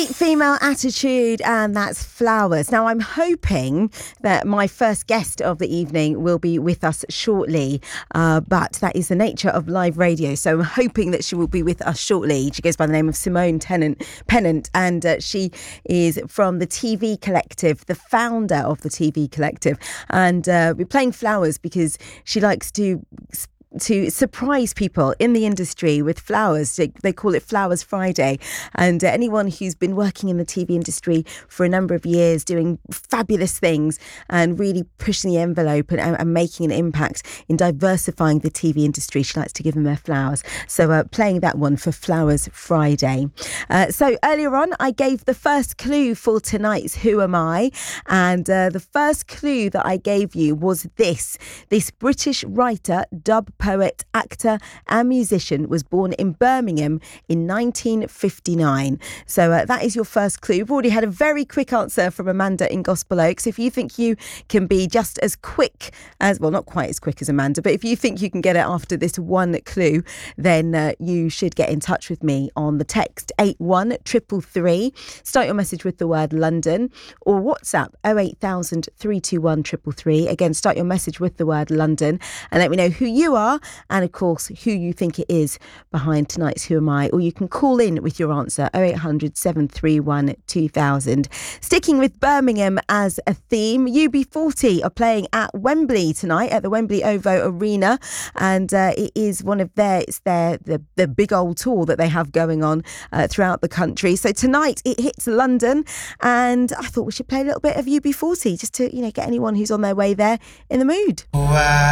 Great female attitude, and that's Flowers. Now, I'm hoping that my first guest of the evening will be with us shortly, but that is the nature of live radio, so I'm hoping that she will be with us shortly. She goes by the name of Simone Pennant, and she is from the TV Collective, the founder of the TV Collective, and we're playing Flowers because she likes to surprise people in the industry with flowers. They call it Flowers Friday, and anyone who's been working in the TV industry for a number of years doing fabulous things and really pushing the envelope and making an impact in diversifying the TV industry, she likes to give them their flowers. So playing that one for Flowers Friday. So earlier on I gave the first clue for tonight's Who Am I, and the first clue that I gave you was this British writer, dub poet, actor and musician was born in Birmingham in 1959. So that is your first clue. We've already had a very quick answer from Amanda in Gospel Oaks. If you think you can be just as quick as, well, not quite as quick as Amanda, but if you think you can get it after this one clue, then you should get in touch with me on the text 81333. Start your message with the word London, or WhatsApp 08000 321 333. Again, start your message with the word London and let me know who you are, and of course who you think it is behind tonight's Who Am I, or you can call in with your answer 0800 731 2000. Sticking with Birmingham as a theme, UB40 are playing at Wembley tonight at the Wembley OVO Arena, and it is one of the big old tour that they have going on throughout the country. So tonight it hits London, and I thought we should play a little bit of UB40 just to get anyone who's on their way there in the mood. Wow.